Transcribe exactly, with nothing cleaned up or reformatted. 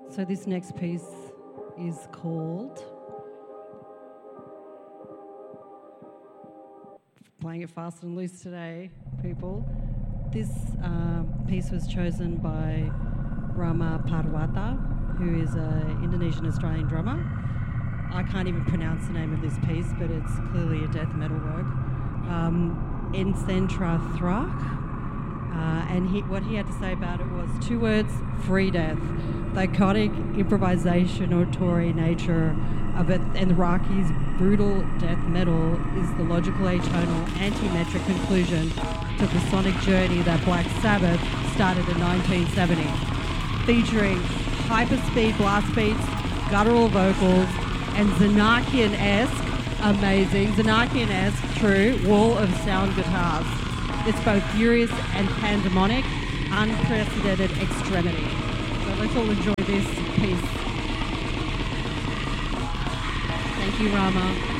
So this next piece is called, playing it fast and loose today, people. This um, piece was chosen by Rama Parwata, who is an Indonesian-Australian drummer. I can't even pronounce the name of this piece, but it's clearly a death metal work. Um, Encentra Thrak. Uh, and he, what he had to say about it was two words: free death. The iconic improvisatory nature of it and Raki's brutal death metal is the logical atonal anti-metric conclusion to the sonic journey that Black Sabbath started in nineteen seventy, featuring hyperspeed blast beats, guttural vocals, and Zanakian-esque, amazing, Zanakian-esque, true, wall of sound guitars. It's both furious and pandemonic, unprecedented extremity. So let's all enjoy this piece. Thank you, Rama.